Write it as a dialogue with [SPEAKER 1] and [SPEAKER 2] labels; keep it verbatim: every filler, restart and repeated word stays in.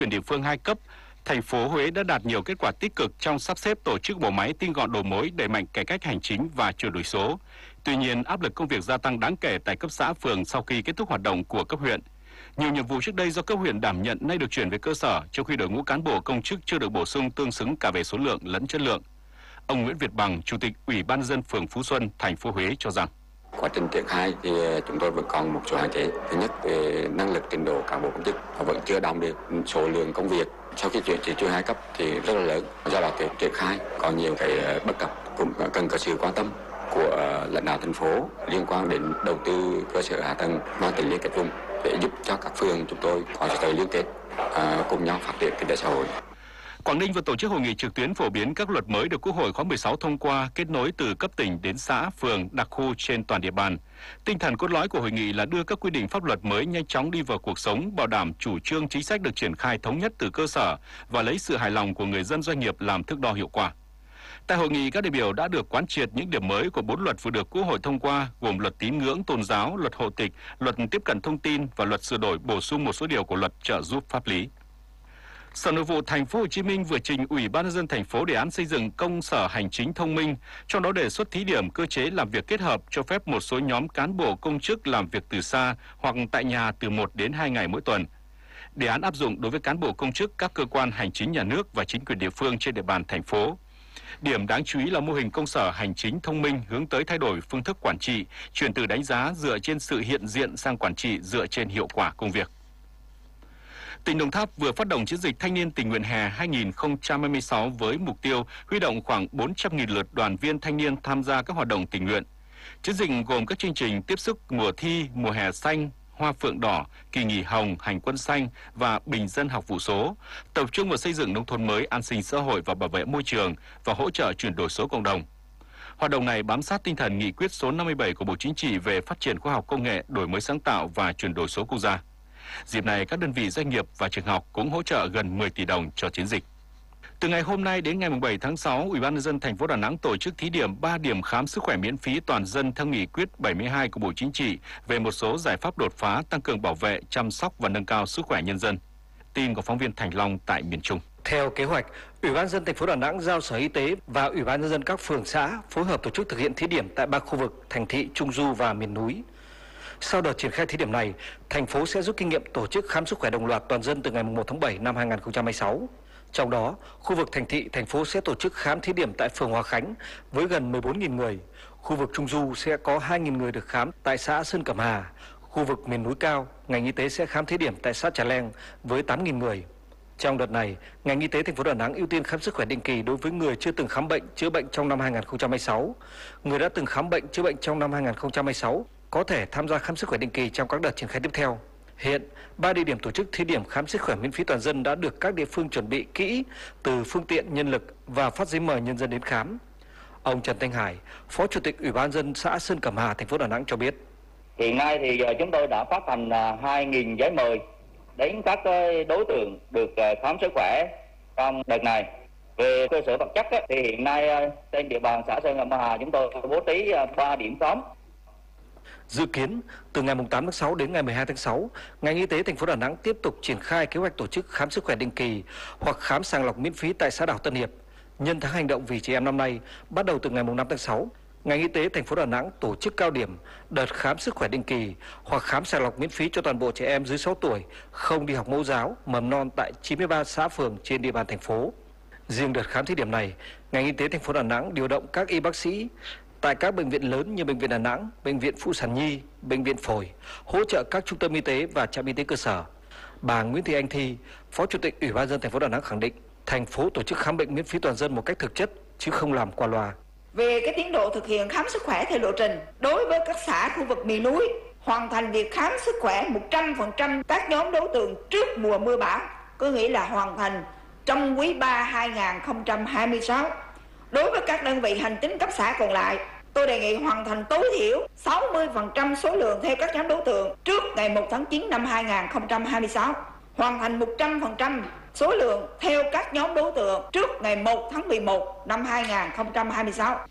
[SPEAKER 1] quyền địa phương hai cấp, thành phố Huế đã đạt nhiều kết quả tích cực trong sắp xếp tổ chức bộ máy tinh gọn đổi mới, đẩy mạnh cải cách hành chính và chuyển đổi số. Tuy nhiên, áp lực công việc gia tăng đáng kể tại cấp xã, phường sau khi kết thúc hoạt động của cấp huyện. Nhiều nhiệm vụ trước đây do cấp huyện đảm nhận nay được chuyển về cơ sở, trong khi đội ngũ cán bộ công chức chưa được bổ sung tương xứng cả về số lượng lẫn chất lượng. Ông Nguyễn Việt Bằng, Chủ tịch Ủy ban nhân dân phường Phú Xuân, thành phố Huế cho rằng
[SPEAKER 2] quá trình triển khai thì chúng tôi vẫn còn một số hạn chế. Thứ nhất, về năng lực trình độ cán bộ công chức vẫn chưa đảm được số lượng công việc. Sau khi chuyển chỉ chuyên hai cấp thì rất là lớn, do đó cái triển khai có nhiều cái bất cập, cũng cần có sự quan tâm của lãnh đạo thành phố liên quan đến đầu tư cơ sở hạ tầng mang tính liên kết vùng để giúp cho các phường chúng tôi có sự liên kết à, cùng nhau phát triển kinh tế xã hội.
[SPEAKER 1] Quảng Ninh vừa tổ chức hội nghị trực tuyến phổ biến các luật mới được Quốc hội khóa mười sáu thông qua, kết nối từ cấp tỉnh đến xã, phường, đặc khu trên toàn địa bàn. Tinh thần cốt lõi của hội nghị là đưa các quy định pháp luật mới nhanh chóng đi vào cuộc sống, bảo đảm chủ trương chính sách được triển khai thống nhất từ cơ sở và lấy sự hài lòng của người dân, doanh nghiệp làm thước đo hiệu quả. Tại hội nghị, các đại biểu đã được quán triệt những điểm mới của bốn luật vừa được Quốc hội thông qua, gồm luật tín ngưỡng tôn giáo, luật hộ tịch, luật tiếp cận thông tin và luật sửa đổi bổ sung một số điều của luật trợ giúp pháp lý. Sở Nội vụ Thành phố Hồ Chí Minh vừa trình Ủy ban nhân dân thành phố đề án xây dựng công sở hành chính thông minh, trong đó đề xuất thí điểm cơ chế làm việc kết hợp cho phép một số nhóm cán bộ công chức làm việc từ xa hoặc tại nhà từ một đến hai ngày mỗi tuần. Đề án áp dụng đối với cán bộ công chức các cơ quan hành chính nhà nước và chính quyền địa phương trên địa bàn thành phố. Điểm đáng chú ý là mô hình công sở hành chính thông minh hướng tới thay đổi phương thức quản trị, chuyển từ đánh giá dựa trên sự hiện diện sang quản trị dựa trên hiệu quả công việc. Tỉnh Đồng Tháp vừa phát động chiến dịch thanh niên tình nguyện hè hai nghìn không trăm hai mươi sáu với mục tiêu huy động khoảng bốn trăm nghìn lượt đoàn viên thanh niên tham gia các hoạt động tình nguyện. Chiến dịch gồm các chương trình tiếp sức mùa thi, mùa hè xanh, hoa phượng đỏ, kỳ nghỉ hồng, hành quân xanh và bình dân học vụ số, tập trung vào xây dựng nông thôn mới, an sinh xã hội và bảo vệ môi trường và hỗ trợ chuyển đổi số cộng đồng. Hoạt động này bám sát tinh thần nghị quyết số năm mươi bảy của Bộ Chính trị về phát triển khoa học công nghệ, đổi mới sáng tạo và chuyển đổi số quốc gia. Dịp này, các đơn vị doanh nghiệp và trường học cũng hỗ trợ gần mười tỷ đồng cho chiến dịch. Từ ngày hôm nay đến ngày bảy tháng sáu, Ủy ban nhân dân thành phố Đà Nẵng tổ chức thí điểm ba điểm khám sức khỏe miễn phí toàn dân theo nghị quyết bảy mươi hai của Bộ Chính trị về một số giải pháp đột phá tăng cường bảo vệ, chăm sóc và nâng cao sức khỏe nhân dân. Tin của phóng viên Thành Long tại miền Trung.
[SPEAKER 3] Theo kế hoạch, Ủy ban nhân dân thành phố Đà Nẵng giao Sở Y tế và Ủy ban nhân dân các phường xã phối hợp tổ chức thực hiện thí điểm tại ba khu vực thành thị, trung du và miền núi. Sau đợt triển khai thí điểm này, thành phố sẽ rút kinh nghiệm tổ chức khám sức khỏe đồng loạt toàn dân từ ngày một tháng bảy năm hai nghìn không trăm hai mươi sáu. Trong đó, khu vực thành thị, thành phố sẽ tổ chức khám thí điểm tại phường Hòa Khánh với gần mười bốn nghìn người. Khu vực trung du sẽ có hai nghìn người được khám tại xã Sơn Cẩm Hà. Khu vực miền núi cao, ngành y tế sẽ khám thí điểm tại xã Trà Leng với tám nghìn người. Trong đợt này, ngành y tế thành phố Đà Nẵng ưu tiên khám sức khỏe định kỳ đối với người chưa từng khám bệnh, chữa bệnh trong năm hai nghìn không trăm hai mươi sáu. Người đã từng khám bệnh, chữa bệnh trong năm hai nghìn không trăm hai mươi sáu có thể tham gia khám sức khỏe định kỳ trong các đợt triển khai tiếp theo. Hiện, ba địa điểm tổ chức thí điểm khám sức khỏe miễn phí toàn dân đã được các địa phương chuẩn bị kỹ từ phương tiện, nhân lực và phát giấy mời nhân dân đến khám. Ông Trần Thanh Hải, Phó Chủ tịch Ủy ban nhân dân xã Sơn Cẩm Hà, thành phố Đà Nẵng cho biết.
[SPEAKER 4] Hiện nay thì chúng tôi đã phát hành hai nghìn giấy mời đến các đối tượng được khám sức khỏe trong đợt này. Về cơ sở vật chất thì hiện nay trên địa bàn xã Sơn Cẩm Hà chúng tôi bố trí ba điểm khám.
[SPEAKER 3] Dự kiến, từ ngày tám tháng sáu đến ngày mười hai tháng sáu, ngành y tế thành phố Đà Nẵng tiếp tục triển khai kế hoạch tổ chức khám sức khỏe định kỳ hoặc khám sàng lọc miễn phí tại xã đảo Tân Hiệp. Nhân tháng hành động vì trẻ em năm nay, bắt đầu từ ngày năm tháng sáu, ngành y tế thành phố Đà Nẵng tổ chức cao điểm đợt khám sức khỏe định kỳ hoặc khám sàng lọc miễn phí cho toàn bộ trẻ em dưới sáu tuổi không đi học mẫu giáo, mầm non tại chín mươi ba xã phường trên địa bàn thành phố. Riêng đợt khám thí điểm này, ngành y tế thành phố Đà Nẵng điều động các y bác sĩ tại các bệnh viện lớn như Bệnh viện Đà Nẵng, Bệnh viện Phụ sản Nhi, Bệnh viện Phổi, hỗ trợ các trung tâm y tế và trạm y tế cơ sở. Bà Nguyễn Thị Anh Thi, Phó Chủ tịch Ủy ban nhân dân thành phố Đà Nẵng khẳng định, thành phố tổ chức khám bệnh miễn phí toàn dân một cách thực chất chứ không làm qua loa.
[SPEAKER 5] Về cái tiến độ thực hiện khám sức khỏe theo lộ trình, đối với các xã khu vực miền núi, hoàn thành việc khám sức khỏe một trăm phần trăm các nhóm đối tượng trước mùa mưa bão, có nghĩa là hoàn thành trong quý ba hai nghìn không trăm hai mươi sáu. Đối với các đơn vị hành chính cấp xã còn lại, tôi đề nghị hoàn thành tối thiểu sáu mươi phần trăm số lượng theo các nhóm đối tượng trước ngày một tháng chín năm hai nghìn không trăm hai mươi sáu, hoàn thành một trăm phần trăm số lượng theo các nhóm đối tượng trước ngày một tháng mười một năm hai nghìn không trăm hai mươi sáu.